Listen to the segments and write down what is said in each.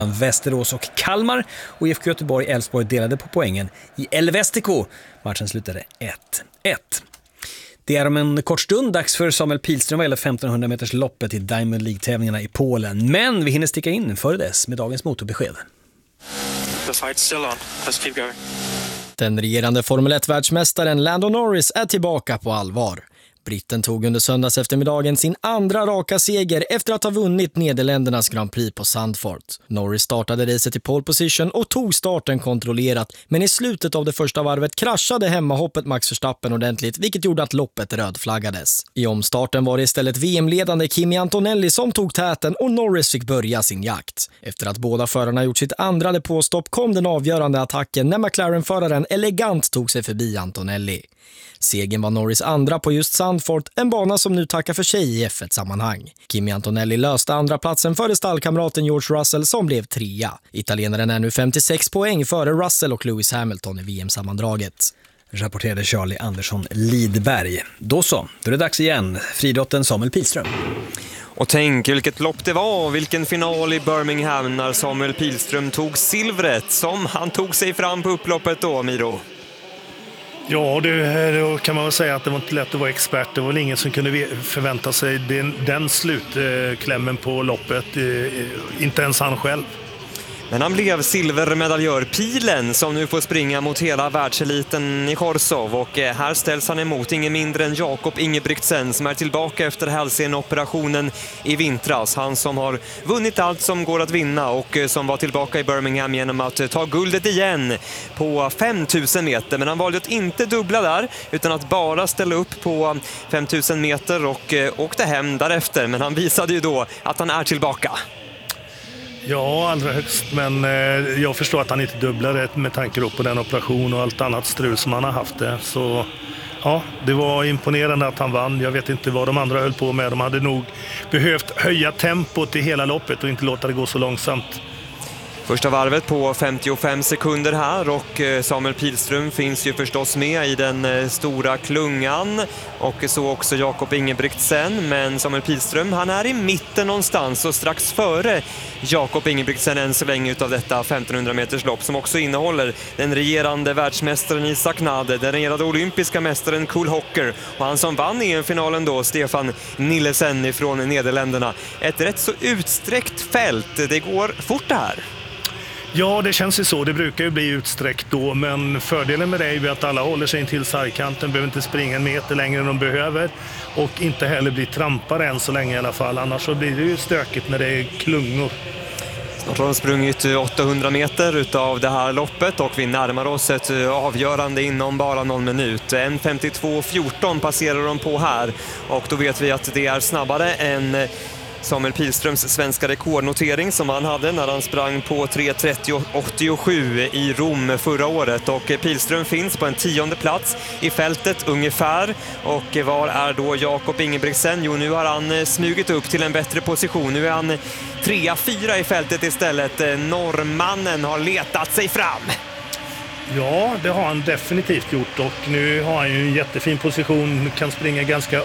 Västerås och Kalmar och IFK Göteborg-Elfsborg delade på poängen i El Vestico. Matchen slutade 1-1. Det är om en kort stund dags för Samuel Pihlström vad gäller 1500 meters loppet i Diamond League-tävlingarna i Polen. Men vi hinner sticka in före dess med dagens motorbesked. The fight's still on. Let's keep going. Den regerande Formel 1-världsmästaren Lando Norris är tillbaka på allvar. Britten tog under söndags eftermiddagen sin andra raka seger efter att ha vunnit Nederländernas Grand Prix på Zandvoort. Norris startade racet i pole position och tog starten kontrollerat, men i slutet av det första varvet kraschade hemmahoppet Max Verstappen ordentligt, vilket gjorde att loppet rödflaggades. I omstarten var det istället VM-ledande Kimi Antonelli som tog täten och Norris fick börja sin jakt. Efter att båda förarna gjort sitt andra depåstopp kom den avgörande attacken när McLaren-föraren elegant tog sig förbi Antonelli. Segern var Norris andra på just Zandvoort, en bana som nu tackar för sig i F1-sammanhang. Kimi Antonelli löste andra platsen före stallkamraten George Russell som blev trea. Italienaren är nu 56 poäng före Russell och Lewis Hamilton i VM-sammandraget. Rapporterade Charlie Andersson Lidberg. Då är det dags igen. Friidrotten Samuel Pihlström. Och tänk vilket lopp det var, vilken final i Birmingham när Samuel Pihlström tog silvret som han tog sig fram på upploppet då, Miro. Ja, då kan man väl säga att det var inte lätt att vara expert. Det var väl ingen som kunde förvänta sig den slutklämmen på loppet. Inte ens han själv. Men han blev silvermedaljör Pilen som nu får springa mot hela världseliten i Chorzów. Och här ställs han emot ingen mindre än Jakob Ingebrigtsen som är tillbaka efter hälsenoperationen i vintras. Han som har vunnit allt som går att vinna och som var tillbaka i Birmingham genom att ta guldet igen på 5000 meter. Men han valde att inte dubbla där utan att bara ställa upp på 5000 meter och åkte hem därefter. Men han visade ju då att han är tillbaka. Ja, allra högst, men jag förstår att han inte dubblade med tanke på den operation och allt annat strul som han har haft det. Så ja, det var imponerande att han vann. Jag vet inte vad de andra höll på med. De hade nog behövt höja tempot i hela loppet och inte låta det gå så långsamt. Första varvet på 55 sekunder här och Samuel Pihlström finns ju förstås med i den stora klungan och så också Jakob Ingebrigtsen, men Samuel Pihlström han är i mitten någonstans och strax före Jakob Ingebrigtsen än så länge utav detta 1500 meters lopp som också innehåller den regerande världsmästaren Isaac Nade, den regerande olympiska mästaren Cole Hocker och han som vann EM-finalen då, Stefan Nillesen från Nederländerna. Ett rätt så utsträckt fält, det går fort det här. Ja, det känns ju så. Det brukar ju bli utsträckt då, men fördelen med det är ju att alla håller sig in till sargkanten, behöver inte springa en meter längre än de behöver och inte heller bli trampare än så länge i alla fall. Annars så blir det ju stökigt när det är klungor. Snart har de sprungit 800 meter utav det här loppet och vi närmar oss ett avgörande inom bara någon minut. 1:52.14 passerar de på här och då vet vi att det är snabbare än Samuel Pihlströms svenska rekordnotering som han hade när han sprang på 3:30.87 i Rom förra året. Och Pihlström finns på en 10:e plats i fältet ungefär. Och var är då Jakob Ingebrigtsen? Jo, nu har han smugit upp till en bättre position. Nu är han 3-4 i fältet istället. Norrmannen har letat sig fram. Ja, det har han definitivt gjort och nu har han ju en jättefin position. Kan springa ganska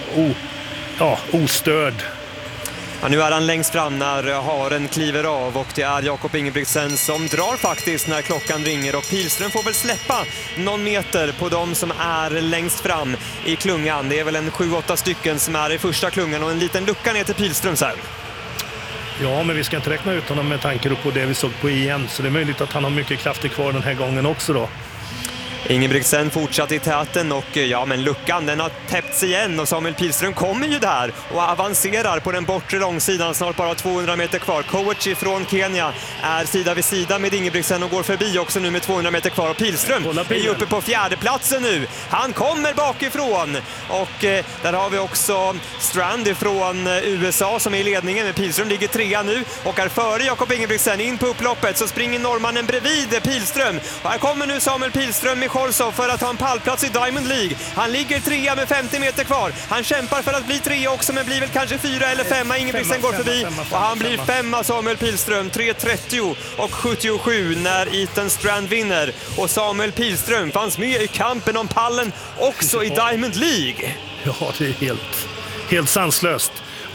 ostörd. Ja, nu är han längst fram när haren kliver av och det är Jakob Ingebrigtsen som drar faktiskt när klockan ringer och Pihlström får väl släppa någon meter på dem som är längst fram i klungan. Det är väl en 7-8 stycken som är i första klungan och en liten lucka ner till Pihlström sen. Ja, men vi ska inte räkna ut honom med tanke på det vi såg på EM så det är möjligt att han har mycket krafter kvar den här gången också då. Ingebrigtsen fortsatte i täten och men luckan den har täppts igen och Samuel Pihlström kommer ju där och avancerar på den bortre långsidan, snart bara 200 meter kvar. Kowachi från Kenya är sida vid sida med Ingebrigtsen och går förbi också nu med 200 meter kvar och Pihlström är uppe på fjärdeplatsen nu. Han kommer bakifrån och där har vi också Strand från USA som är i ledningen, men Pihlström ligger trea nu och är före Jakob Ingebrigtsen. In på upploppet så springer norrmannen bredvid Pihlström och här kommer nu Samuel Pihlström med Chorzów för att ha en pallplats i Diamond League. Han ligger trea med 50 meter kvar. Han kämpar för att bli trea också men blir väl kanske 4 eller 5. Ingebrigtsen går förbi och han blir 5 Samuel Pihlström. 3:30 och 77 när Ethan Strand vinner. Och Samuel Pihlström fanns med i kampen om pallen också i Diamond League. Ja, det är helt sanslöst.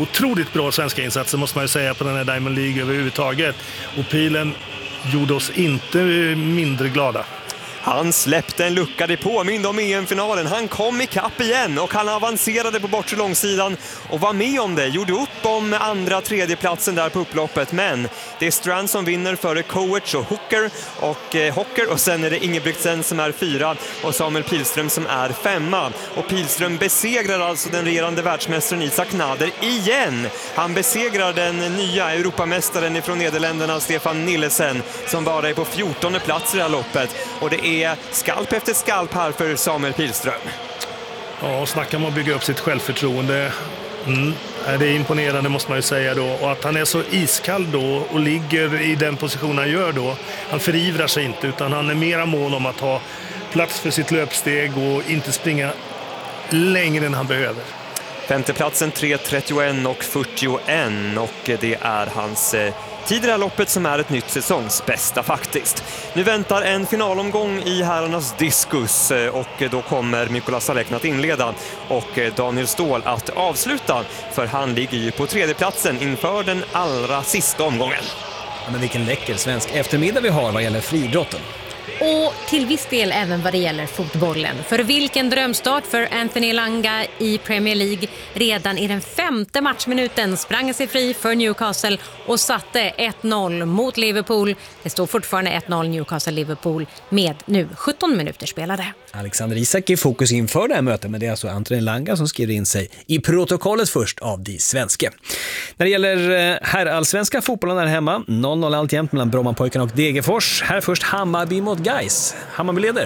otroligt bra svenska insatser måste man ju säga på den här Diamond League överhuvudtaget. Och pilen gjorde oss inte mindre glada. Han släppte en lucka, det påminner om EM-finalen. Han kom i kapp igen och han avancerade på bortre långsidan och var med om det. Gjorde upp om andra, tredje platsen där på upploppet. Men det är Strand som vinner före Kovacs och Hocker. Och sen är det Ingebrigtsen som är 4 och Samuel Pilström som är 5. Och Pilström besegrar alltså den regerande världsmästaren Isaac Nader igen. Han besegrar den nya Europamästaren ifrån Nederländerna Stefan Nillesen som bara är på 14:e plats i det här loppet. Och det är skalp efter skalp här för Samuel Pilström. Ja, snacka om att bygga upp sitt självförtroende. Det är imponerande måste man ju säga då. Och att han är så iskall då och ligger i den position han gör då. Han förivrar sig inte utan han är mera mån om att ha plats för sitt löpsteg och inte springa längre än han behöver. Femteplatsen 3:31 och 41 och det är hans tid i det här loppet som är ett nytt säsongsbästa faktiskt. Nu väntar en finalomgång i herrarnas diskus och då kommer Mykola Salekna att inleda och Daniel Ståhl att avsluta för han ligger ju på 3:e platsen inför den allra sista omgången. Ja, men vilken läcker svensk eftermiddag vi har vad gäller friidrotten. Och till viss del även vad det gäller fotbollen. För vilken drömstart för Anthony Elanga i Premier League. Redan i den 5:e matchminuten sprang sig fri för Newcastle och satte 1-0 mot Liverpool. Det står fortfarande 1-0 Newcastle-Liverpool med nu 17 minuter spelade. Alexander Isak är i fokus inför det här mötet, men det är alltså Anthony Elanga som skriver in sig i protokollet först av de svenska. När det gäller herrallsvenska fotbollen här hemma, 0-0 alltjämt mellan Brommapojkarna och Degerfors. Här först Hammarby mot Gais. Hammarby leder.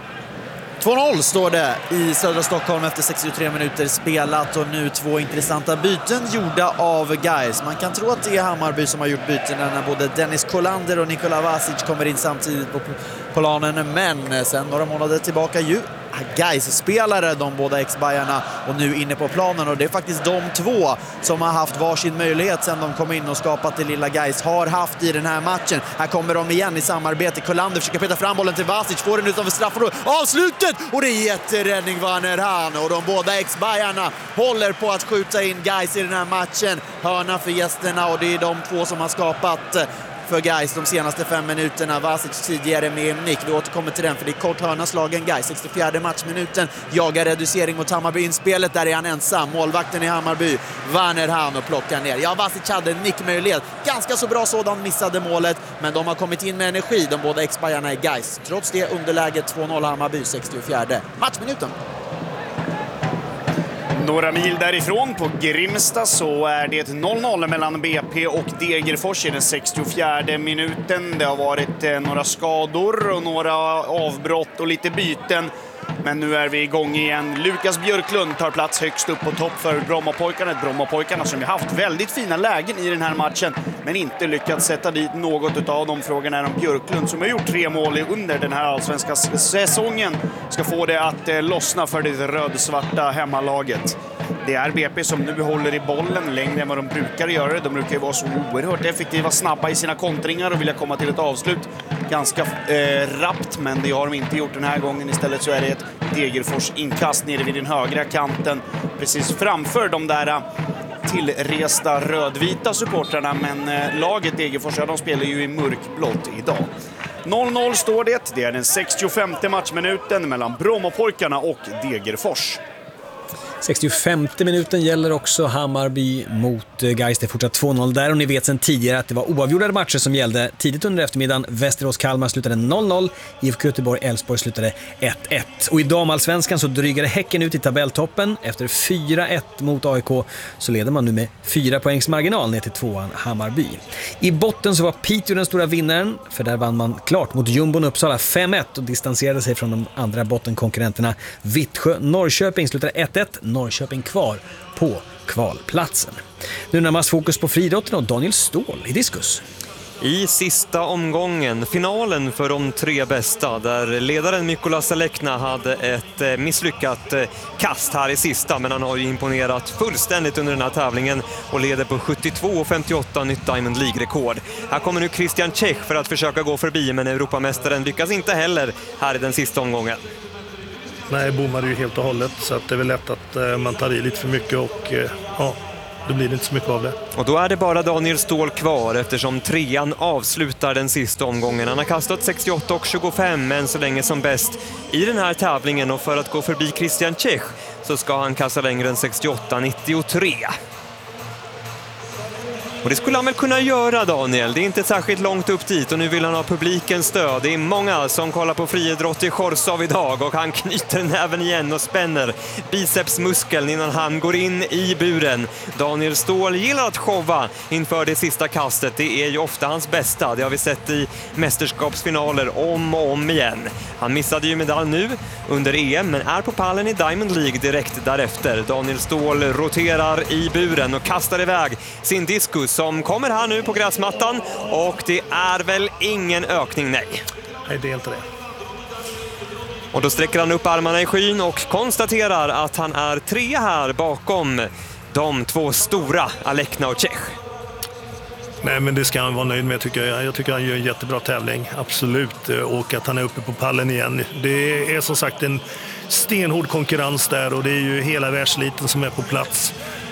2-0 står det i södra Stockholm efter 63 minuter spelat och nu 2 intressanta byten gjorda av Gais. Man kan tro att det är Hammarby som har gjort byten när både Dennis Kolander och Nikola Vasic kommer in samtidigt på planen, men sen några månader tillbaka ju Gais-spelare, de båda ex-Bajarna och nu inne på planen, och det är faktiskt de två som har haft varsin möjlighet sen de kom in och skapat det lilla Gais har haft i den här matchen. Här kommer de igen i samarbete. Kolander försöker peta fram bollen till Vasic, får den utanför straffområdet, avslutet och det är jätteräddning Werner Hahn, och de båda ex-Bajarna håller på att skjuta in Gais i den här matchen. Hörna för gästerna, och det är de två som har skapat för Gais de senaste 5 minuterna. Vasic tidigare med nick. Vi återkommer till den för det är kort hörna slagen Gais. 64 matchminuten. Jagar reducering mot Hammarby inspelet. Där är han ensam. Målvakten i Hammarby. Werner Hahn och plockar ner. Ja, Vasic hade en nickmöjlighet. Ganska så bra sådan, missade målet. Men de har kommit in med energi. De båda ex-Bajarna i Gais. Trots det underläget 2-0 Hammarby 64 matchminuten. Några mil därifrån på Grimsta så är det 0-0 mellan BP och Degerfors i den 64 minuten. Det har varit några skador och några avbrott och lite byten. Men nu är vi igång igen. Lukas Björklund tar plats högst upp på topp för Brommapojkarna. Brommapojkarna som har haft väldigt fina lägen i den här matchen men inte lyckats sätta dit något av de frågorna. Är om Björklund som har gjort 3 mål under den här allsvenska säsongen ska få det att lossna för det rödsvarta hemmalaget. Det är BP som nu håller i bollen längre än vad de brukar göra. De brukar ju vara så oerhört effektiva, snabba i sina kontringar och vilja komma till ett avslut ganska rappt, men det har de inte gjort den här gången. Istället så är det ett Degerfors inkast nere vid den högra kanten precis framför de där tillresta rödvita supportrarna, men laget Degerfors, ja, de spelar ju i mörkblått idag. 0-0 står det. Det är den 65:e matchminuten mellan Brommapojkarna och Degerfors. 65:e minuten gäller också Hammarby mot Gais. Det är fortsatt 2-0 där, och ni vet sedan tidigare att det var oavgjorda matcher som gällde tidigt under eftermiddagen. Västerås-Kalmar slutade 0-0, IFK Göteborg-Elfsborg slutade 1-1. Och i damallsvenskan så drygade Häcken ut i tabelltoppen. Efter 4-1 mot AIK så leder man nu med 4 poängs marginal ner till 2an Hammarby. I botten så var Piteå den stora vinnaren, för där vann man klart mot Jumbon Uppsala 5-1 och distanserade sig från de andra bottenkonkurrenterna. Vittsjö-Norrköping slutade 1-1. Norrköping kvar på kvalplatsen. Nu närmast fokus på friidrotten och Daniel Ståhl i diskus. I sista omgången, finalen för de 3 bästa, där ledaren Mykola Salekna hade ett misslyckat kast här i sista, men han har ju imponerat fullständigt under den här tävlingen och leder på 72,58 nytt Diamond League-rekord. Här kommer nu Christian Čech för att försöka gå förbi, men Europamästaren lyckas inte heller här i den sista omgången. Nej, bommar ju helt och hållet, så att det är väl lätt att man tar i lite för mycket och ja, då blir det inte så mycket av det. Och då är det bara Daniel Ståhl kvar eftersom trean avslutar den sista omgången. Han har kastat 68,25 men så länge som bäst i den här tävlingen, och för att gå förbi Christian Čech så ska han kasta längre än 68,93. Och det skulle han väl kunna göra, Daniel. Det är inte särskilt långt upp dit och nu vill han ha publikens stöd. Det är många som kollar på friidrott i Chorzów idag och han knyter näven igen och spänner bicepsmuskeln innan han går in i buren. Daniel Ståhl gillar att showa inför det sista kastet. Det är ju ofta hans bästa. Det har vi sett i mästerskapsfinaler om och om igen. Han missade ju medalj nu under EM men är på pallen i Diamond League direkt därefter. Daniel Ståhl roterar i buren och kastar iväg sin diskus som kommer här nu på gräsmattan, och det är väl ingen ökning, nej. Nej, det är inte det. Och då sträcker han upp armarna i skyn och konstaterar att han är 3 här bakom de 2 stora, Alekna och Čech. Nej, men det ska han vara nöjd med tycker jag. Jag tycker han gör en jättebra tävling, absolut. Och att han är uppe på pallen igen. Det är som sagt en stenhård konkurrens där och det är ju hela världseliten som är på plats.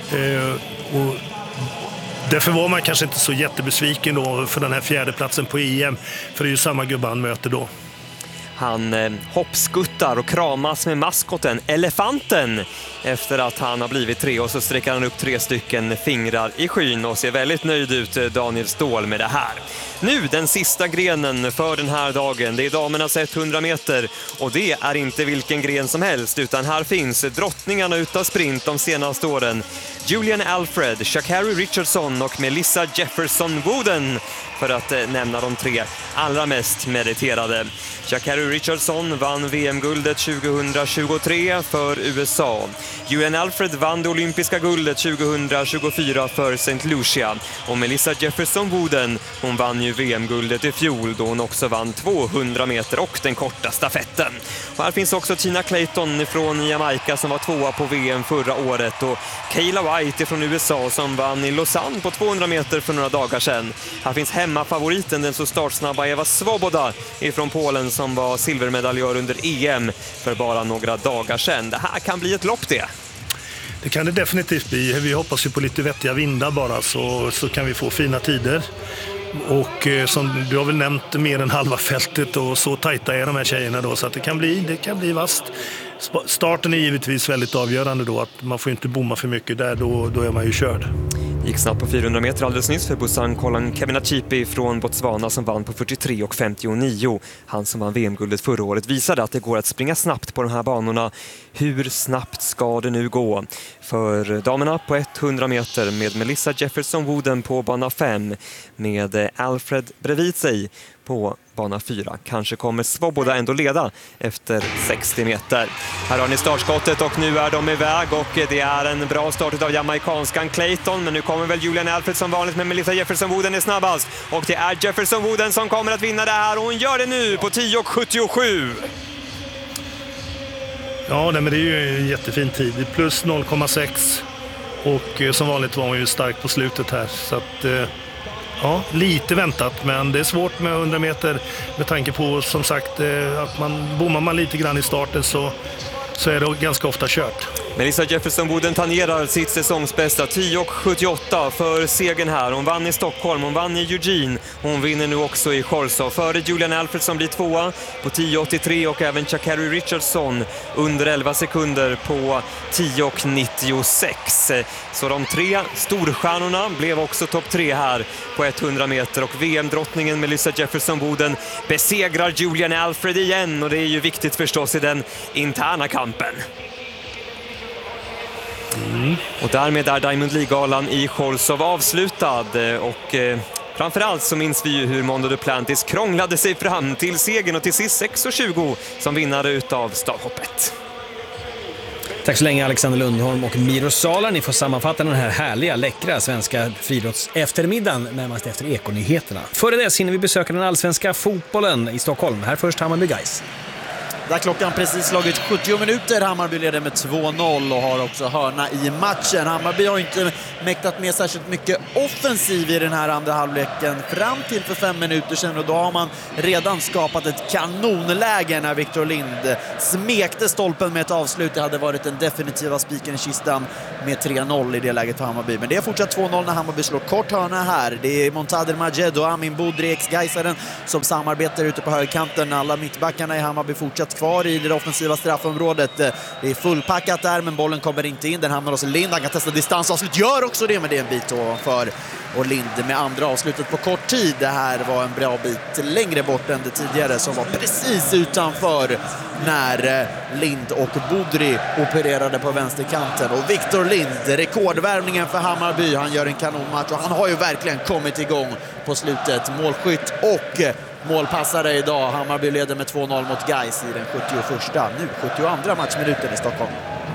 Och därför var man kanske inte så jättebesviken då för den här 4:e platsen på EM. För det är ju samma gubbe han möter då. Han hoppskuttar och kramas med maskoten, elefanten, efter att han har blivit 3, och så sträcker han upp 3 stycken fingrar i skyn och ser väldigt nöjd ut, Daniel Ståhl, med det här. Nu den sista grenen för den här dagen. Det är damernas 100 meter och det är inte vilken gren som helst, utan här finns drottningarna utav sprint de senaste åren. Julian Alfred, Sha'Carri Richardson och Melissa Jefferson Wooden, för att nämna de 3 allra mest meriterade. Sha'Carri Richardson vann VM-guldet 2023 för USA. Julian Alfred vann det olympiska guldet 2024 för St. Lucia. Och Melissa Jefferson Wooden, hon vann ju VM-guldet i fjol då hon också vann 200 meter och den korta stafetten. Och här finns också Tina Clayton från Jamaica som var 2:a på VM förra året, och Kayla White från USA som vann i Lausanne på 200 meter för några dagar sedan. Här finns hemmafavoriten, den så startsnabba Eva Svoboda från Polen som var silvermedaljör under EM för bara några dagar sedan. Det här kan bli ett lopp det. Det kan det definitivt bli. Vi hoppas ju på lite vettiga vindar bara så kan vi få fina tider. Och som du har väl nämnt mer än halva fältet och så tajta är de här tjejerna då så att det kan bli vast. Starten är givetvis väldigt avgörande då, att man får inte bomma för mycket där, då är man ju körd. Gick snabbt på 400 meter alldeles nyss för Busan Kolan Keminachipi från Botswana som vann på 43,59. Han som vann VM-guldet förra året visade att det går att springa snabbt på de här banorna. Hur snabbt ska det nu gå för damerna på 100 meter med Melissa Jefferson Wooden på bana 5 med Alfred bredvid sig på bana 4. Kanske kommer Svoboda ändå leda efter 60 meter. Här har ni startskottet och nu är de iväg och det är en bra start av jamaicanskan Clayton, men nu kommer väl Julian Alfred som vanligt med Melissa Jefferson Wooden är snabbast och det är Jefferson Wooden som kommer att vinna det här och hon gör det nu på 10,77. Ja, men det är ju en jättefin tid. Plus 0,6 och som vanligt var hon ju stark på slutet här så att ja, lite väntat, men det är svårt med 100 meter med tanke på som sagt att bommar man lite grann i starten så är det ganska ofta kört. Melissa Jefferson Wooden tangerar sitt säsongsbästa 10,78 för segern här. Hon vann i Stockholm, hon vann i Eugene. Hon vinner nu också i Chorzów. Före Julian Alfred som blir 2:a på 10,83 och även Sha'Carri Richardson under 11 sekunder på 10,96. Så de 3 storstjärnorna blev också topp 3 här på 100 meter och VM-drottningen Melissa Jefferson Wooden besegrar Julian Alfred igen och det är ju viktigt förstås i den interna kampen. Och därmed är Diamond League-galan i Chorzów avslutad och framförallt så minns vi ju hur Mondo Duplantis krånglade sig fram till segern och till sist 6,20 som vinnare utav stavhoppet. Tack så länge Alexander Lundholm och Miro Salar. Ni får sammanfatta den här härliga, läckra svenska friidrotts eftermiddagen närmast efter Ekonyheterna. Före det hinner vi besöka den allsvenska fotbollen i Stockholm. Här först Hammarby Guys. Där klockan precis slagit 70 minuter. Hammarby leder med 2-0 och har också hörna i matchen. Hammarby har inte mäktat med särskilt mycket offensiv i den här andra halvleken fram till för 5 minuter sedan, och då har man redan skapat ett kanonläge när Victor Lind smekte stolpen med ett avslut. Det hade varit den definitiva spiken i kistan med 3-0 i det läget för Hammarby. Men det är fortsatt 2-0 när Hammarby slår kort hörna här. Det är Montader Majed och Amin Budri, ex-Gaisaren, som samarbetar ute på högerkanten. Alla mittbackarna i Hammarby fortsatt kvar i det offensiva straffområdet. Det är fullpackat där, men bollen kommer inte in. Den hamnar hos Lind. Han kan testa distansavslut, gör också det, men det är en bit ovanför. Och Lind med andra avslutet på kort tid. Det här var en bra bit längre bort än det tidigare, som var precis utanför när Lind och Budri opererade på vänsterkanten. Och Victor Lind, rekordvärvningen för Hammarby. Han gör en kanonmatch och han har ju verkligen kommit igång på slutet. Målskytt och målpassare idag. Hammarby leder med 2-0 mot Gais i den 71:a, nu 72:a matchminuten i Stockholm.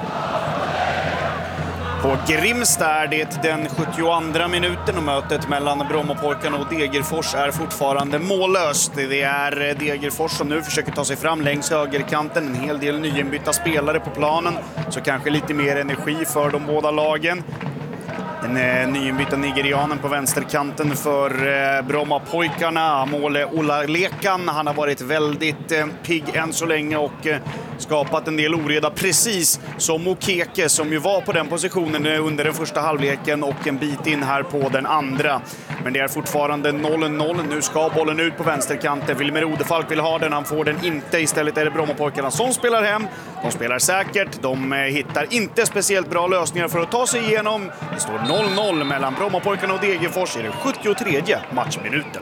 På Grimsta är det den 72:a minuten och mötet mellan Brommapojkarna och Degerfors är fortfarande mållöst. Det är Degerfors som nu försöker ta sig fram längs högerkanten. En hel del nyinbytta spelare på planen, så kanske lite mer energi för de båda lagen. Den nyinbytta nigerianen på vänsterkanten för Brommapojkarna, Mole Olalekan. Han har varit väldigt pigg än så länge och skapat en del oreda, precis som Okeke, som ju var på den positionen under den första halvleken och en bit in här på den andra. Men det är fortfarande 0-0. Nu ska bollen ut på vänsterkanten. Wilmer Odefalk vill ha den, han får den inte. Istället är det Brommapojkarna som spelar hem. De spelar säkert, de hittar inte speciellt bra lösningar för att ta sig igenom. Det står 0-0 mellan Brommapojkarna och Degerfors i den 73:e matchminuten.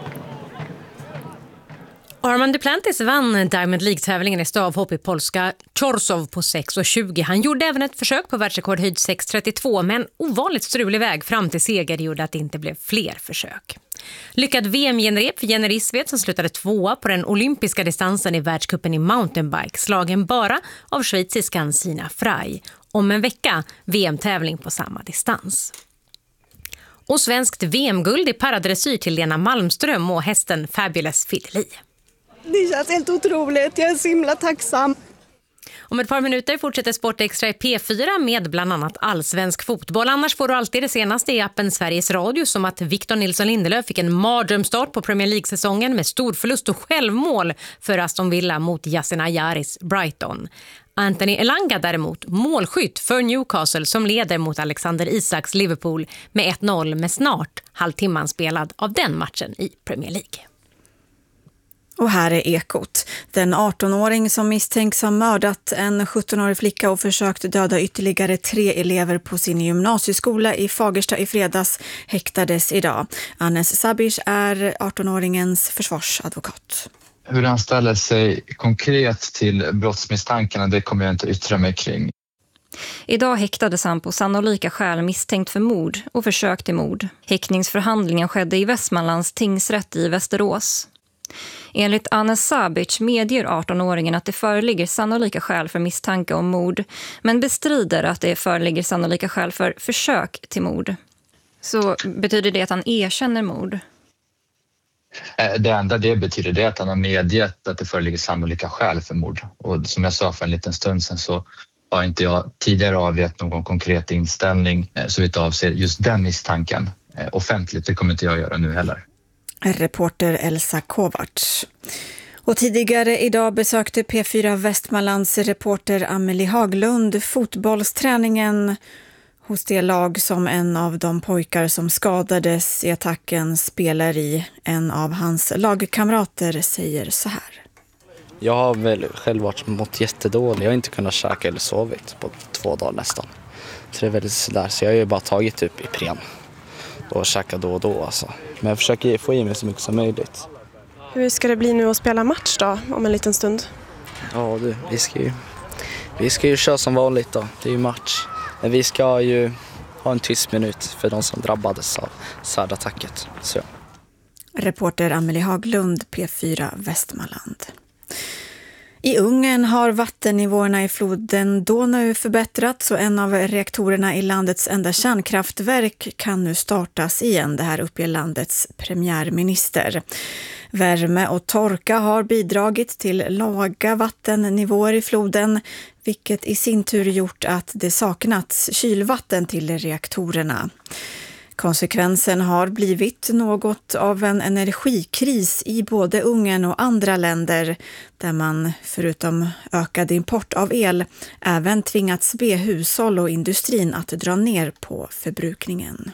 Armand Duplantis vann Diamond League-tävlingen i stavhopp i polska Chorzów på 6,20. Han gjorde även ett försök på världsrekordhöjd 6,32, men ovanligt strulig väg fram till seger gjorde att det inte blev fler försök. Lyckad VM-genrep för Jenny Rissved som slutade 2:a på den olympiska distansen i världscupen i mountainbike, slagen bara av schweiziskan Sina Frey. Om en vecka VM-tävling på samma distans. Och svenskt VM-guld i paradressyr till Lena Malmström och hästen Fabulous Fiddly. Det känns helt otroligt. Jag är så himla tacksam. Om ett par minuter fortsätter Sport Extra i P4 med bland annat allsvensk fotboll. Annars får du alltid det senaste i appen Sveriges Radio, som att Victor Nilsson Lindelöf fick en mardrömstart på Premier League-säsongen med stor förlust och självmål för Aston Villa mot Yasin Ayaris Brighton. Anthony Elanga däremot målskytt för Newcastle som leder mot Alexander Isaks Liverpool med 1-0 med snart halvtimman spelad av den matchen i Premier League. Och här är Ekot. Den 18-åring som misstänks ha mördat en 17-årig flicka och försökt döda ytterligare 3 elever på sin gymnasieskola i Fagersta i fredags häktades idag. Anes Sabic är 18-åringens försvarsadvokat. Hur han ställer sig konkret till brottsmisstankarna, det kommer jag inte yttra mig kring. Idag häktades han på sannolika skäl misstänkt för mord och försök till mord. Häktningsförhandlingen skedde i Västmanlands tingsrätt i Västerås. Enligt Anes Sabic medger 18-åringen att det föreligger sannolika skäl för misstanke om mord, men bestrider att det föreligger sannolika skäl för försök till mord. Så betyder det att han erkänner mord? Det enda det betyder det att han har medgett att det föreligger sannolika skäl för mord. Och som jag sa för en liten stund sedan så har inte jag tidigare avgett någon konkret inställning så vitt avser just den misstanken offentligt. Det kommer inte jag göra nu heller. Reporter Elsa Kovacs. Och tidigare idag besökte P4 Västmanlands reporter Amelie Haglund fotbollsträningen hos det lag som en av de pojkar som skadades i attacken spelar i. En av hans lagkamrater säger så här. Jag har väl själv mått jättedålig. Jag har inte kunnat käka eller sovit på 2 dagar nästan. Så det är väldigt sådär. Så jag har ju bara tagit typ Ipren och käkat då och då alltså. Men jag försöker få i mig så mycket som möjligt. Hur ska det bli nu att spela match då om en liten stund? Ja du, vi ska ju köra som vanligt då. Det är ju match. Men vi ska ju ha en tyst minut för de som drabbades av särdattacket. Så. Reporter Amelie Haglund, P4 Västmanland. I Ungern har vattennivåerna i floden Donau förbättrats och en av reaktorerna i landets enda kärnkraftverk kan nu startas igen. Det här uppger landets premiärminister. Värme och torka har bidragit till låga vattennivåer i floden, vilket i sin tur gjort att det saknats kylvatten till reaktorerna. Konsekvensen har blivit något av en energikris i både Ungern och andra länder där man förutom ökad import av el även tvingats be hushåll och industrin att dra ner på förbrukningen.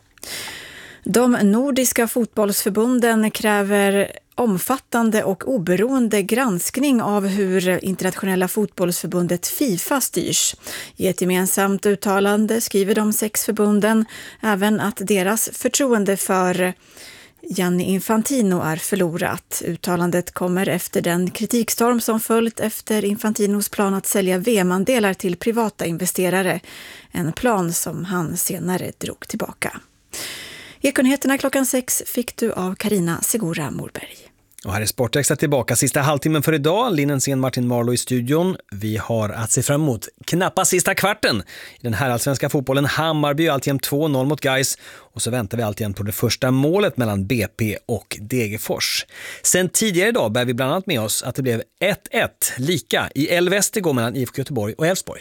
De nordiska fotbollsförbunden kräver omfattande och oberoende granskning av hur internationella fotbollsförbundet FIFA styrs. I ett gemensamt uttalande skriver de 6 förbunden även att deras förtroende för Gianni Infantino är förlorat. Uttalandet kommer efter den kritikstorm som följt efter Infantinos plan att sälja VM-andelar till privata investerare. En plan som han senare drog tillbaka. Ekonyheterna klockan 6 fick du av Carina Segura Morberg. Och här är Sportextra tillbaka sista halvtimmen för idag. Linnensen Martin Marlow i studion. Vi har att se fram emot knappa sista kvarten i den här allsvenska fotbollen. Hammarby alltjämt 2-0 mot Gais. Och så väntar vi alltjämt på det första målet mellan BP och Degerfors. Sen tidigare idag bär vi bland annat med oss att det blev 1-1 lika i Älvväster går mellan IFK Göteborg och Elfsborg.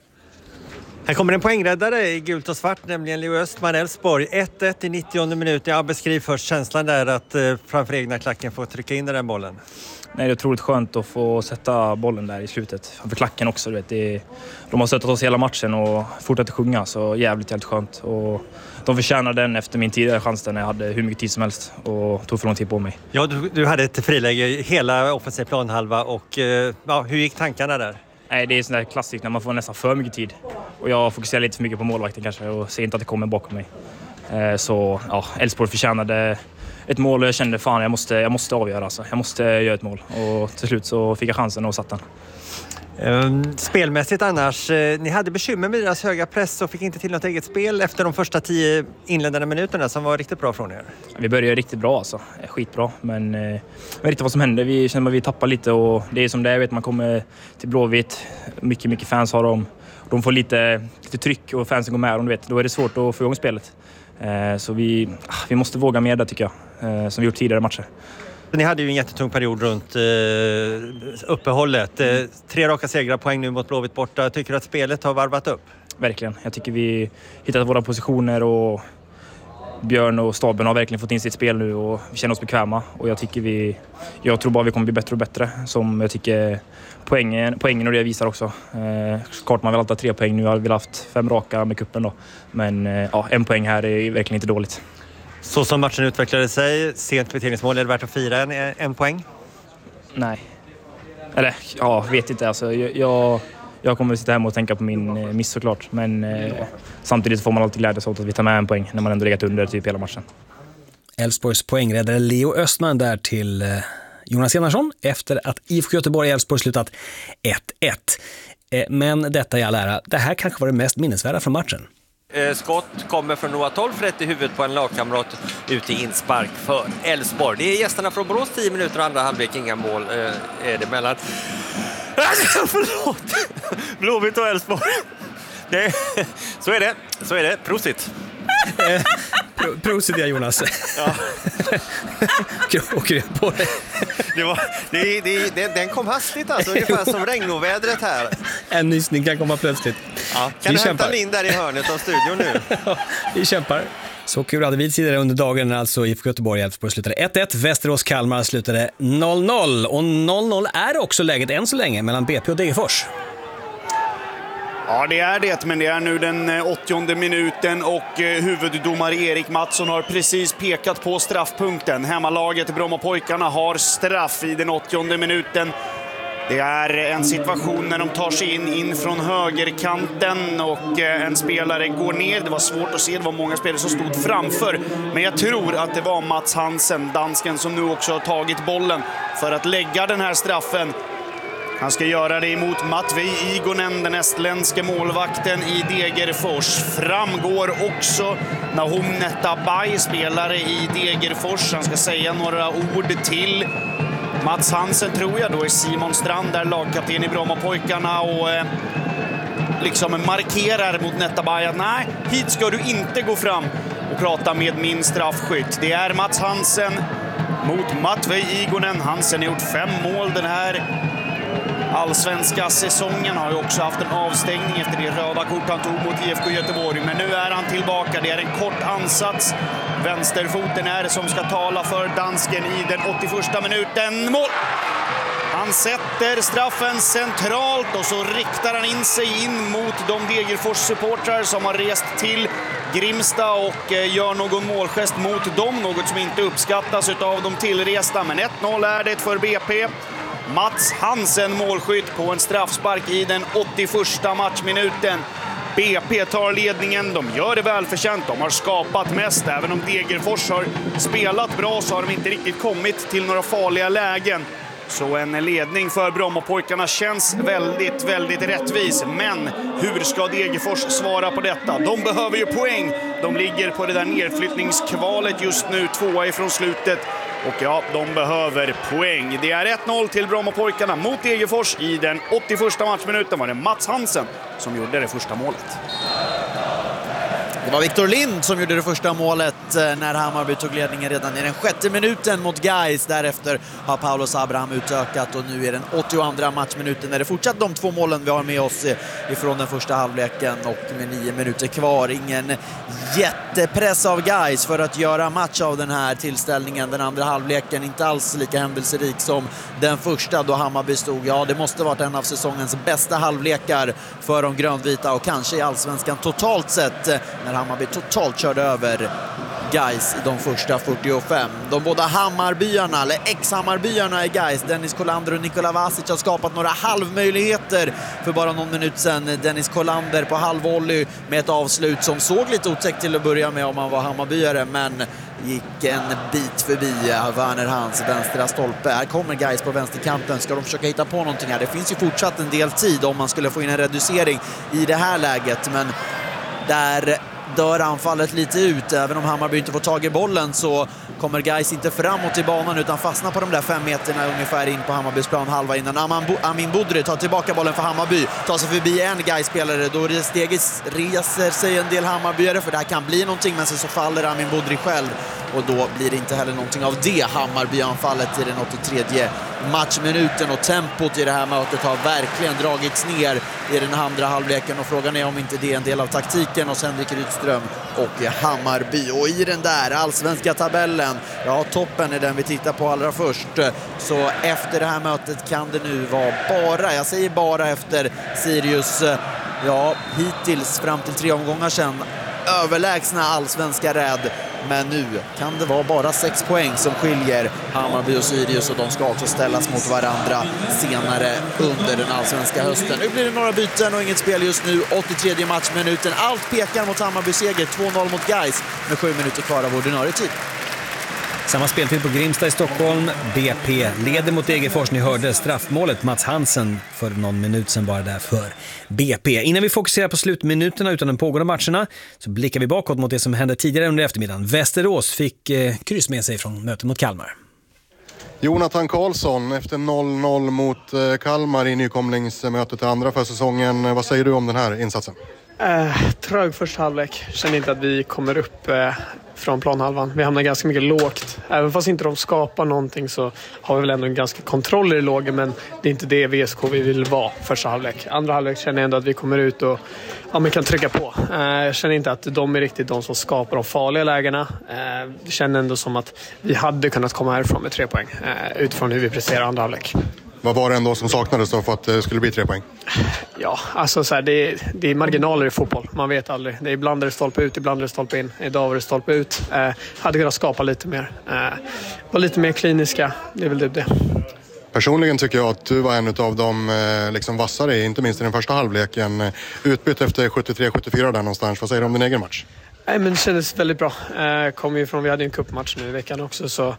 Här kommer en poängräddare i gult och svart, nämligen Leo Östman, Elfsborg. 1-1 i 90:e minuten. Jag beskriver först känslan där att framför egna klacken få trycka in den där bollen. Nej, det är otroligt skönt att få sätta bollen där i slutet. Framför klacken också, du vet. De har stöttat oss hela matchen och fortsätter sjunga, så jävligt skönt. Och de förtjänar den efter min tidigare chans när jag hade hur mycket tid som helst och tog för lång tid på mig. Ja, du hade ett friläge hela offensiv planhalva och ja, hur gick tankarna där? Nej, det är sån där klassiskt när man får nästan för mycket tid. Och jag fokuserar lite för mycket på målvakten kanske och ser inte att det kommer bakom mig. Så ja, Elfsborg förtjänade ett mål och jag kände fan jag måste avgöra. Alltså. Jag måste göra ett mål och till slut så fick jag chansen och satt den. Spelmässigt annars, ni hade bekymmer med deras höga press och fick inte till något eget spel efter de första 10 inledande minuterna som var riktigt bra från er. Vi började riktigt bra alltså, skitbra, men jag vet inte vad som hände. Vi känner att vi tappar lite och det är som det är, vet man kommer till Blåvitt, mycket fans har de får lite tryck och fansen går med dem, vet, då är det svårt att få igång spelet. Så vi måste våga mer där tycker jag, som vi gjort tidigare matcher. Ni hade ju en jättetung period runt uppehållet. 3 raka segrar, poäng nu mot Blåvitt borta. Tycker du att spelet har varvat upp? Verkligen. Jag tycker vi hittat våra positioner och Björn och staben har verkligen fått in sitt spel nu och vi känner oss bekväma. Och jag tror bara vi kommer bli bättre och bättre. Som jag tycker poängen och det visar också. Klart man vill alltid ha 3 poäng. Nu har vi haft 5 raka med kuppen då. Men ja, 1 poäng här är verkligen inte dåligt. Så som matchen utvecklade sig, sent kvitteringsmål, är det värt att fira en poäng? Nej. Eller, ja, vet inte. Alltså, jag kommer att sitta hemma och tänka på min miss såklart. Men samtidigt får man alltid glädjas åt att vi tar med en poäng när man ändå legat under typ hela matchen. Elfsborgs poängräddare Leo Östman där till Jonas Enarsson efter att IFK Göteborg och Elfsborg slutat 1-1. Men detta i all ära, det här kanske var det mest minnesvärda från matchen. Skott kommer från Noah Tolf rätt i huvudet på en lagkamrat ut i inspark för Elfsborg. Det är gästerna från Borås 10 minuter och andra halvlek, inga mål är det mellan. Förlåt! Blåvitt och Elfsborg. Så är det. Prosit. Prosit ja, Jonas. Ja. Åker du på det? Den kom hastigt alltså, ungefär som regnovädret här. En nysning kan komma plötsligt. Ja, kan du hämta in där i hörnet av studion nu? Vi kämpar. Så kul hade vi tidigare under dagen när alltså IFK Göteborg och Elfsborg slutade 1-1. Västerås-Kalmar slutade 0-0. Och 0-0 är också läget än så länge mellan BP och Degerfors. Ja, det är det, men det är nu den 80:e minuten och huvuddomare Erik Mattsson har precis pekat på straffpunkten. Hemmalaget Brommapojkarna har straff i den 80:e minuten. Det är en situation när de tar sig in från högerkanten och en spelare går ner. Det var svårt att se, det var många spelare som stod framför. Men jag tror att det var Mats Hansen, dansken, som nu också har tagit bollen för att lägga den här straffen. Han ska göra det emot Matvei Igonen, den estländska målvakten i Degerfors. Framgår också Nahum Netabay, spelare i Degerfors. Han ska säga några ord till Mats Hansen tror jag då är Simon Strand där, lagkapten i Brommapojkarna, och liksom markerar mot Netabay att nej, hit ska du inte gå fram och prata med min straffskytt. Det är Mats Hansen mot Matvej Igonen. Hansen har gjort 5 mål den här allsvenska säsongen, har ju också haft en avstängning efter det röda kort han tog mot IFK Göteborg. Men nu är han tillbaka. Det är en kort ansats. Vänsterfoten är det som ska tala för dansken i den 81:a minuten. Mål! Han sätter straffen centralt och så riktar han in sig in mot de Degerfors-supportrar som har rest till Grimsta och gör någon målgest mot dem. Något som inte uppskattas av de tillresta. Men 1-0 är det för BP. Mats Hansen målskytt på en straffspark i den 81:a matchminuten. BP tar ledningen, de gör det välförtjänt, de har skapat mest. Även om Degerfors har spelat bra så har de inte riktigt kommit till några farliga lägen. Så en ledning för Brommapojkarna känns väldigt, väldigt rättvis. Men hur ska Degerfors svara på detta? De behöver ju poäng. De ligger på det där nedflyttningskvalet just nu, 2 ifrån slutet. Och ja, de behöver poäng. Det är 1-0 till Brommapojkarna mot Degerfors. I den 81:a matchminuten var det Mats Hansen som gjorde det första målet. Det var Victor Lind som gjorde det första målet när Hammarby tog ledningen redan i den 6:e minuten mot Gais. Därefter har Paulos Abraham utökat och nu är den 82:a matchminuten när det fortsatt de 2 målen vi har med oss ifrån den första halvleken, och med 9 minuter kvar. Ingen jättepress av Gais för att göra match av den här tillställningen. Den andra halvleken inte alls lika händelserik som den första då Hammarby stod. Ja, det måste varit en av säsongens bästa halvlekar för de grönvita och kanske i allsvenskan totalt sett, när Hammarby totalt körde över Gais i de första 45. De båda Hammarbyarna, eller ex-Hammarbyarna i Gais, Dennis Kolander och Nikola Vasic, har skapat några halvmöjligheter för bara någon minut sedan. Dennis Kolander på halvvolley med ett avslut som såg lite otäckt till att börja med om man var Hammarbyare, men gick en bit förbi Werner Hans vänstra stolpe. Här kommer Gais på vänsterkanten. Ska de försöka hitta på någonting här? Det finns ju fortsatt en del tid om man skulle få in en reducering i det här läget, men där dör anfallet lite ut. Även om Hammarby inte får tag i bollen så kommer Gais inte framåt i banan utan fastnar på de där 5 meterna ungefär in på Hammarbys plan halva innan Amin Budri tar tillbaka bollen för Hammarby. Tar sig förbi en Gais-spelare. Då reser sig en del Hammarbyare, för det här kan bli någonting, men så faller Amin Budri själv. Och då blir det inte heller någonting av det Hammarby-anfallet i den 83:e matchminuten. Och tempot i det här mötet har verkligen dragits ner i den andra halvleken. Och frågan är om inte det är en del av taktiken hos Henrik Rydström och Hammarby. Och i den där allsvenska tabellen, ja, toppen är den vi tittar på allra först. Så efter det här mötet kan det nu vara bara, jag säger bara efter Sirius, ja, hittills fram till 3 omgångar sedan överlägsna allsvenska rädd. Men nu kan det vara bara 6 poäng som skiljer Hammarby och Sirius, och de ska också ställas mot varandra senare under den allsvenska hösten. Nu blir det några byten och inget spel just nu. 83:e matchminuten. Allt pekar mot Hammarby seger. 2-0 mot Gais med 7 minuter kvar av ordinarie tid. Samma speltid på Grimsta i Stockholm. BP leder mot Degerfors. Ni hörde straffmålet Mats Hansen för någon minut sedan bara där för BP. Innan vi fokuserar på slutminuterna utan de pågående matcherna så blickar vi bakåt mot det som hände tidigare under eftermiddagen. Västerås fick kryss med sig från mötet mot Kalmar. Jonathan Karlsson efter 0-0 mot Kalmar i nykomlingsmötet andra för säsongen. Vad säger du om den här insatsen? Trög första halvlek. Känner inte att vi kommer upp från planhalvan. Vi hamnar ganska mycket lågt. Även fast inte de skapar någonting så har vi väl ändå en ganska kontroll i det låga, men det är inte det VSK vi vill vara första halvlek. Andra halvlek känner jag ändå att vi kommer ut och man kan trycka på. Jag känner inte att de är riktigt de som skapar de farliga lägena. Det känner ändå som att vi hade kunnat komma härifrån med 3 poäng utifrån hur vi presterar andra halvlek. Vad var det ändå som saknades då för att det skulle bli 3 poäng? Ja, alltså så här, det är marginaler i fotboll. Man vet aldrig. Det är ibland är det stolpe ut, ibland är det stolpe in. Idag var det stolpe ut. Hade kunnat skapa lite mer. Var lite mer kliniska. Det är väl det. Personligen tycker jag att du var en av de liksom vassare, inte minst i den första halvleken. Utbytt efter 73-74 där någonstans. Vad säger du om din egen match? Nej, men det kändes väldigt bra. Kom ju från, vi hade en cupmatch nu i veckan också, så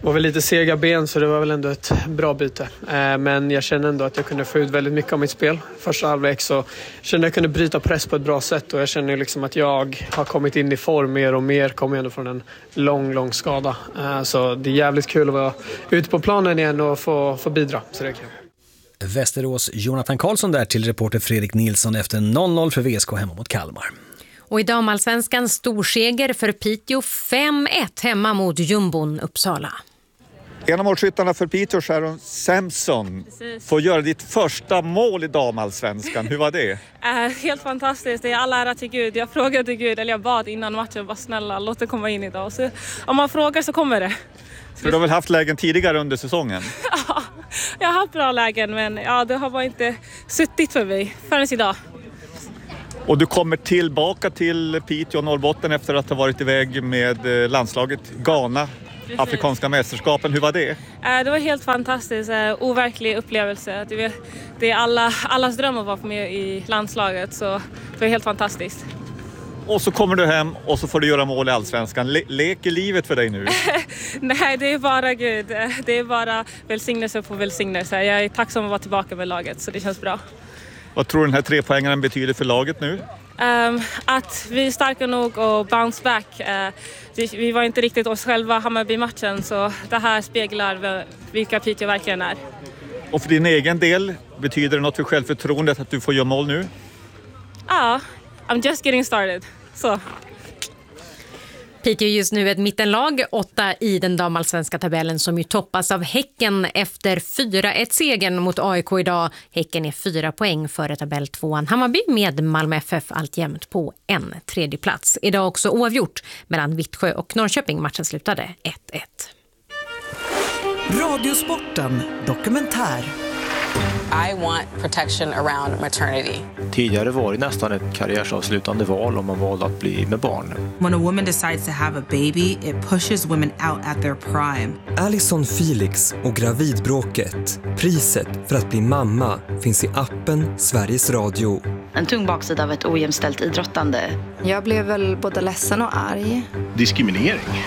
var väl lite sega ben så det var väl ändå ett bra byte. Men jag känner ändå att jag kunde få ut väldigt mycket av mitt spel. Första halvlek så kände jag kunde bryta press på ett bra sätt och jag känner liksom att jag har kommit in i form mer och mer. Kommer ändå från en lång skada. Så det är jävligt kul att vara ute på planen igen och få bidra. Så det är kul. Västerås Jonathan Karlsson där till reporter Fredrik Nilsson efter 0-0 för VSK hemma mot Kalmar. Och i damallsvenskan storseger för Piteå 5-1 hemma mot Jumbon Uppsala. En av målskyttarna för Piteå, Sharon Samson, får göra ditt första mål i damallsvenskan. Hur var det? Helt fantastiskt. Det är all ära till Gud. Jag frågade Gud, eller jag bad innan matchen, bara snälla, låt det komma in idag. Så, om man frågar så kommer det. För du har väl haft lägen tidigare under säsongen? Ja, jag har haft bra lägen, men det har bara inte suttit för mig förrän idag. Och du kommer tillbaka till Piteå och Norrbotten efter att ha varit iväg med landslaget Ghana, precis. Afrikanska mästerskapen. Hur var det? Det var helt fantastiskt, overklig upplevelse. Det är allas dröm att vara med i landslaget, så det var helt fantastiskt. Och så kommer du hem och så får du göra mål i Allsvenskan. Leker livet för dig nu? Nej, det är bara Gud. Det är bara välsignelse på välsignelse. Jag är tacksam att vara tillbaka med laget, så det känns bra. Vad tror du den här 3-poängaren betyder för laget nu? Att vi är starka nog och bounce back. Vi var inte riktigt oss själva Hammarby-matchen, så det här speglar vilka Piteå verkligen är. Och för din egen del, betyder det något för självförtroendet att du får göra mål nu? Ja, I'm just getting started. Så. Piteå är just nu ett mittenlag, 8 i den damallsvenska tabellen som ju toppas av Häcken efter 4-1-segern mot AIK idag. Häcken är 4 poäng före tabell 2:an Hammarby med Malmö FF alltjämt på en tredje plats. Idag också oavgjort mellan Vittsjö och Norrköping. Matchen slutade 1-1. Radiosporten dokumentär. I want protection around maternity. Tidigare var det nästan ett karriärsavslutande val om man valde att bli med barn. When a woman decides to have a baby, it pushes women out at their prime. Alison Felix och gravidbråket. Priset för att bli mamma finns i appen Sveriges Radio. En tung baksida av ett ojämställt idrottande. Jag blev väl både ledsen och arg. Diskriminering.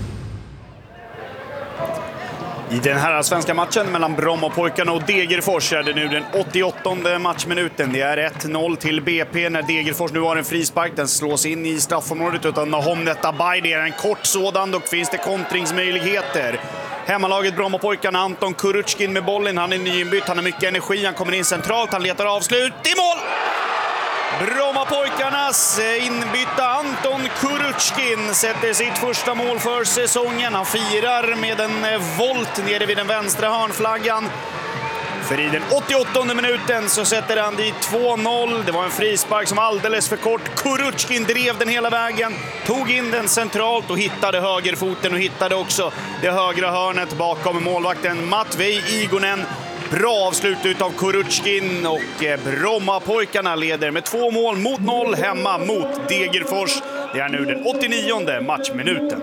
I den här svenska matchen mellan Brommapojkarna och Degerfors är det nu den 88:e matchminuten. Det är 1-0 till BP när Degerfors nu har en frispark. Den slås in i straffområdet utan Nahom Netabay. Det är en kort sådan, och finns det kontringsmöjligheter. Hemmalaget Brommapojkarna, Anton Kuruchkin med bollen. Han är nyinbytt, han har mycket energi, han kommer in centralt, han letar avslut i mål! Brommapojkarnas inbytta Anton Kuruchkin sätter sitt första mål för säsongen. Han firar med en volt nere vid den vänstra hörnflaggan. För i den 88:e minuten så sätter han dit 2-0. Det var en frispark som alldeles för kort. Kuruchkin drev den hela vägen, tog in den centralt och hittade högerfoten och hittade också det högra hörnet bakom målvakten Matvej Igonen. Bra avslut utav Kuruchkin, och Brommapojkarna leder med 2-0 hemma mot Degerfors. Det är nu den 89:e matchminuten.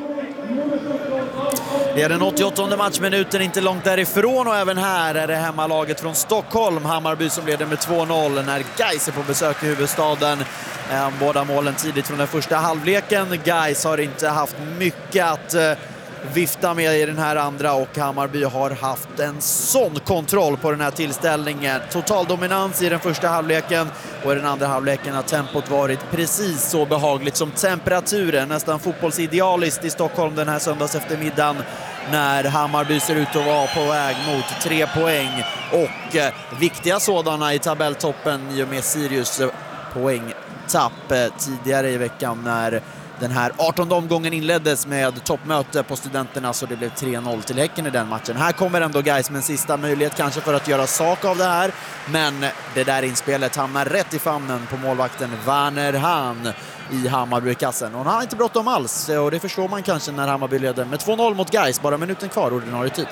Det är den 88:e matchminuten, inte långt därifrån, och även här är det hemmalaget från Stockholm, Hammarby, som leder med 2-0 när Gais är på besök i huvudstaden. Båda målen tidigt från den första halvleken. Gais har inte haft mycket att vifta med i den här andra, och Hammarby har haft en sån kontroll på den här tillställningen. Total dominans i den första halvleken, och i den andra halvleken har tempot varit precis så behagligt som temperaturen, nästan fotbollsidealiskt i Stockholm den här söndags eftermiddagen, när Hammarby ser ut att vara på väg mot 3 poäng, och viktiga sådana i tabelltoppen i och med Sirius poängtapp tidigare i veckan när den här 18:e omgången inleddes med toppmöte på Studenterna, så det blev 3-0 till Häcken i den matchen. Här kommer ändå Gais med en sista möjlighet kanske för att göra sak av det här, men det där inspelet hamnar rätt i famnen på målvakten Werner Hahn i Hammarbykassen. Och han har inte bråttom alls, och det förstår man kanske när Hammarby leder med 2-0 mot Gais, bara minuten kvar ordinarie tid.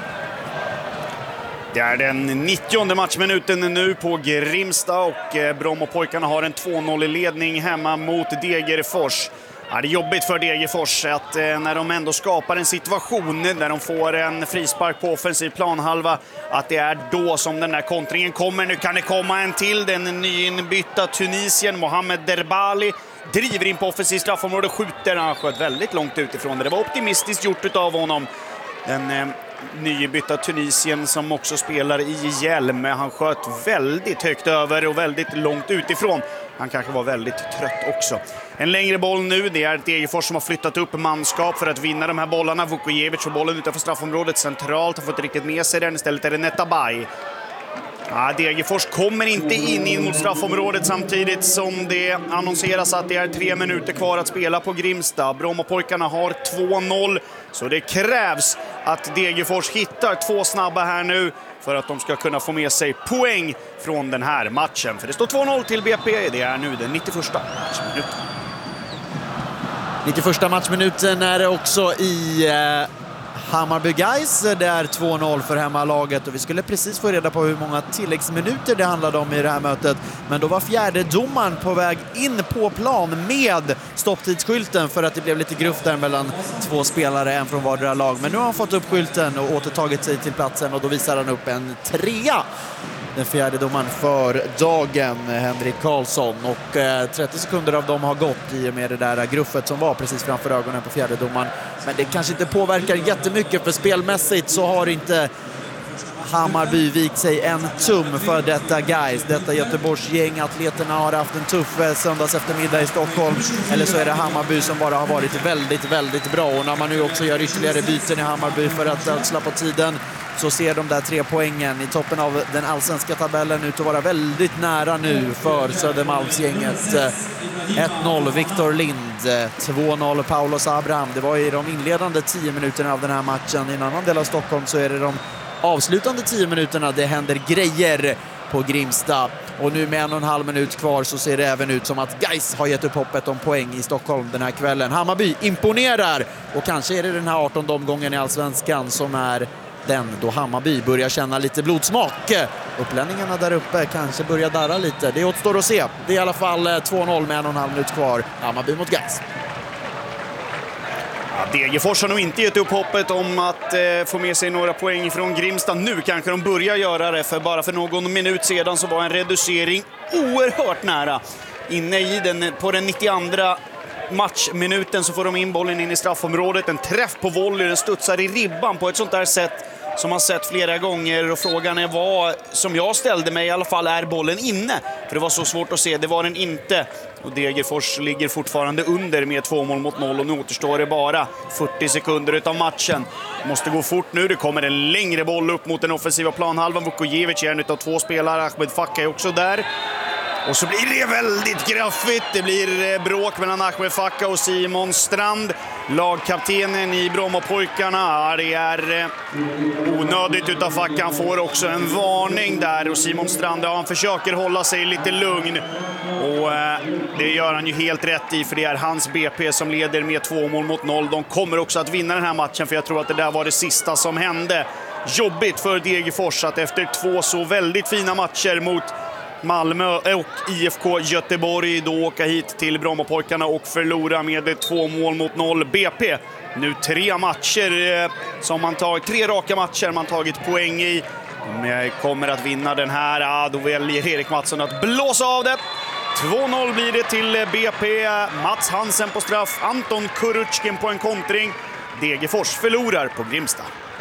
Det är den 90:e matchminuten nu på Grimsta, och Brommapojkarna har en 2-0 i ledning hemma mot Degerfors. Ja, det är jobbigt för Degerfors att när de ändå skapar en situation där de får en frispark på offensiv planhalva, att det är då som den där kontringen kommer. Nu kan det komma en till, den nyinbytta Tunisien Mohamed Derbali driver in på offensiv straffområde, skjuter. Han sköt väldigt långt utifrån det. Det var optimistiskt gjort av honom. Den nybytta Tunisien som också spelar i hjälm. Han sköt väldigt högt över och väldigt långt utifrån. Han kanske var väldigt trött också. En längre boll nu. Det är Degerfors som har flyttat upp manskap för att vinna de här bollarna. Vukojevic får bollen utanför straffområdet centralt. Har fått riktigt med sig den. Istället är det Netabay. Degerfors kommer inte in mot straffområdet samtidigt som det annonseras att det är 3 minuter kvar att spela på Grimsta. Brommapojkarna har 2-0, så det krävs att Degerfors hittar 2 snabba här nu för att de ska kunna få med sig poäng från den här matchen. För det står 2-0 till BP, det är nu den 91:a matchminuten. 91:a matchminuten är det också i Hammarby Gais. Det är 2-0 för hemmalaget och vi skulle precis få reda på hur många tilläggsminuter det handlade om i det här mötet. Men då var fjärde domaren på väg in på plan med stopptidsskylten för att det blev lite gruff där mellan 2 spelare, en från vardera lag. Men nu har han fått upp skylten och återtagit sig till platsen och då visar han upp en 3. Den fjärde domaren för dagen, Henrik Karlsson. Och 30 sekunder av dem har gått i och med det där gruffet som var precis framför ögonen på fjärde domaren. Men det kanske inte påverkar jättemycket, för spelmässigt så har inte Hammarby vikt sig en tum för detta Gais. Detta Göteborgs gäng. Atleterna har haft en tuff söndags eftermiddag i Stockholm. Eller så är det Hammarby som bara har varit väldigt, väldigt bra. Och när man nu också gör ytterligare byten i Hammarby för att slå på tiden, så ser de där 3 poängen i toppen av den allsvenska tabellen ut att vara väldigt nära nu för Södermalmsgänget. 1-0 Victor Lind, 2-0 Paulos Abraham. Det var i de inledande 10 minuterna av den här matchen. I en annan del av Stockholm så är det de avslutande 10 minuterna det händer grejer på Grimsta. Och nu med 1,5 minut kvar så ser det även ut som att Gais har gett upp hoppet om poäng i Stockholm den här kvällen. Hammarby imponerar och kanske är det den här 18:e omgången i allsvenskan som är den då Hammarby börjar känna lite blodsmak. Upplänningarna där uppe kanske börjar darra lite. Det återstår att se. Det är i alla fall 2-0 med 1,5 minut kvar. Hammarby mot Gais. Degerfors har nog inte gett upp hoppet om att få med sig några poäng från Grimsta. Nu kanske de börjar göra det, för bara för någon minut sedan så var en reducering oerhört nära. Inne i den, på den 92:a matchminuten så får de in bollen in i straffområdet. En träff på volley, den studsar i ribban på ett sånt där sätt som man sett flera gånger. Och frågan är vad, som jag ställde mig i alla fall, är bollen inne? För det var så svårt att se, det var den inte. Och Degerfors ligger fortfarande under med 2-0 och nu återstår det bara 40 sekunder utav matchen. Måste gå fort nu, det kommer en längre boll upp mot den offensiva planhalvan. Vukojevic är en utav 2 spelare, Ahmed Fakka är också där. Och så blir det väldigt graffigt. Det blir bråk mellan Ahmed Fakka och Simon Strand. Lagkaptenen i Brommapojkarna. Det är onödigt utav Facka. Han får också en varning där. Och Simon Strand, han försöker hålla sig lite lugn. Och det gör han ju helt rätt i, för det är hans BP som leder med 2-0. De kommer också att vinna den här matchen, för jag tror att det där var det sista som hände. Jobbigt för Degerfors att efter 2 så väldigt fina matcher mot Malmö och IFK Göteborg då åka hit till Brommapojkarna och förlora med 2-0. BP. Nu 3 matcher som man tagit, 3 raka matcher man tagit poäng i. De kommer att vinna den här. Då väljer Erik Mattsson att blåsa av det. 2-0 blir det till BP. Mats Hansen på straff, Anton Kuruchkin på en kontring. Degerfors förlorar på Grimsta.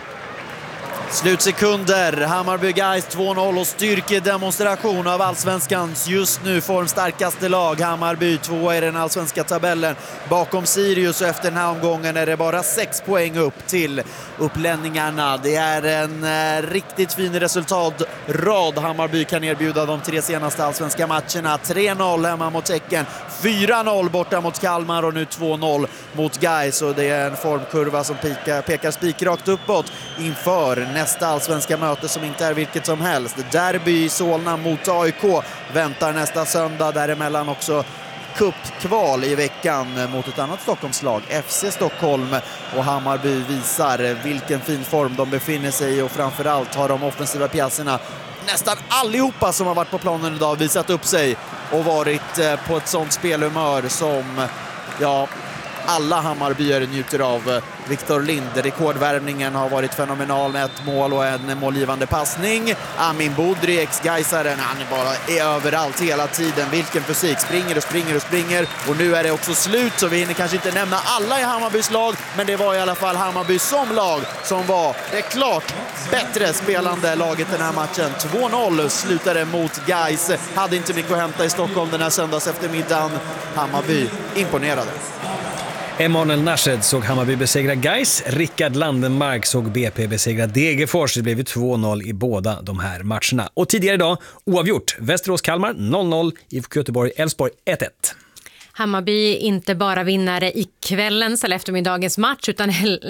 Slutsekunder, Hammarby Gais 2-0 och styrkedemonstration av allsvenskans just nu formstarkaste lag. Hammarby 2 i den allsvenska tabellen bakom Sirius, och efter den här omgången är det bara 6 poäng upp till upplänningarna. Det är en riktigt fin resultatrad Hammarby kan erbjuda de 3 senaste allsvenska matcherna. 3-0 hemma mot Häcken, 4-0 borta mot Kalmar och nu 2-0 mot Gais, och det är en formkurva som pekar spikrakt uppåt inför nästa allsvenska möte som inte är vilket som helst. Derby i Solna mot AIK väntar nästa söndag, däremellan också cupkval i veckan mot ett annat Stockholmslag, FC Stockholm, och Hammarby visar vilken fin form de befinner sig i, och framförallt har de offensiva pjäserna, nästan allihopa som har varit på planen idag, visat upp sig och varit på ett sånt spelhumör som alla Hammarbyare njuter av. Viktor Lind, rekordvärvningen har varit fenomenal med ett mål och en målgivande passning. Amin Bodri, ex-Gaisaren, han bara är överallt hela tiden. Vilken fysik, springer och nu är det också slut, så vi hinner kanske inte nämna alla i Hammarbys lag, men det var i alla fall Hammarby som lag som var det klart bättre spelande laget den här matchen. 2-0 slutade mot Gais. Hade inte mycket att hämta i Stockholm den här söndags eftermiddagen. Hammarby imponerade. Emanuel Nashed såg Hammarby besegra Gais. Rickard Landenmark såg BP besegra Degerfors. Det blev 2-0 i båda de här matcherna. Och tidigare idag, oavgjort. Västerås-Kalmar 0-0, IFK Göteborg-Elfsborg 1-1. Hammarby inte bara vinnare i kvällens eller eftermiddagens match utan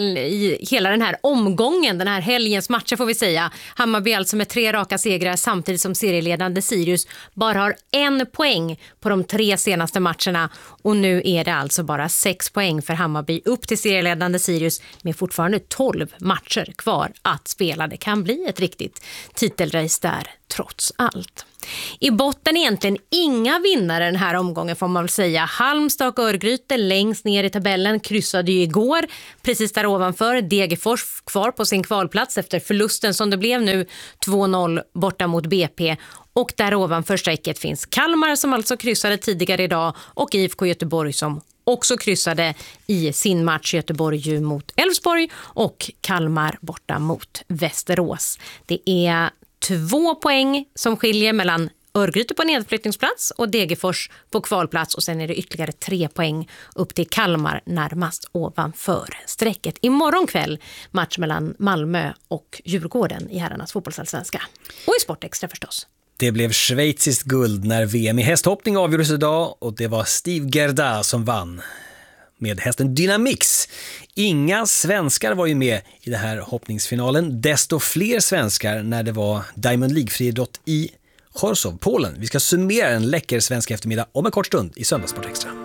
i hela den här omgången, den här helgens matcher får vi säga. Hammarby alltså med 3 raka segrar samtidigt som serieledande Sirius bara har 1 poäng på de 3 senaste matcherna. Och nu är det alltså bara 6 poäng för Hammarby upp till serieledande Sirius med fortfarande 12 matcher kvar att spela. Det kan bli ett riktigt titelrace där trots allt. I botten egentligen inga vinnare den här omgången får man väl säga. Halmstad och Örgryte längst ner i tabellen kryssade ju igår. Precis där ovanför Degerfors kvar på sin kvalplats efter förlusten som det blev nu 2-0 borta mot BP. Och där ovanför strecket finns Kalmar som alltså kryssade tidigare idag och IFK Göteborg som också kryssade i sin match Göteborg mot Elfsborg och Kalmar borta mot Västerås. Det är 2 poäng som skiljer mellan Örgryte på nedflyttningsplats och Degerfors på kvalplats och sen är det ytterligare 3 poäng upp till Kalmar närmast ovanför strecket. Imorgon kväll match mellan Malmö och Djurgården i herrarnas fotbollsallsvenska. Och i Sportextra förstås. Det blev schweiziskt guld när VM i hästhoppning avgjordes idag och det var Steve Gerda som vann med hästen Dynamix. Inga svenskar var ju med i den här hoppningsfinalen. Desto fler svenskar när det var Diamond League-friidrott i Chorzów, Polen. Vi ska summera en läcker svensk eftermiddag om en kort stund i Söndagssport Extra.